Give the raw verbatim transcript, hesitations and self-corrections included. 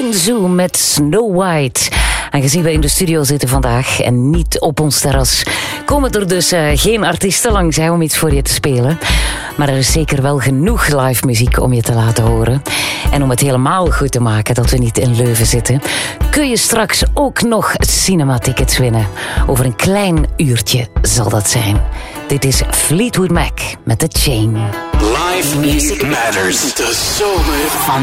in Zoom met Snow White. Aangezien we in de studio zitten vandaag en niet op ons terras, komen er dus uh, geen artiesten langs hè, om iets voor je te spelen. Maar er is zeker wel genoeg live muziek om je te laten horen. En om het helemaal goed te maken dat we niet in Leuven zitten, kun je straks ook nog cinema-tickets winnen. Over een klein uurtje zal dat zijn. Dit is Fleetwood Mac met The Chain. Live Music Matters. De zomer van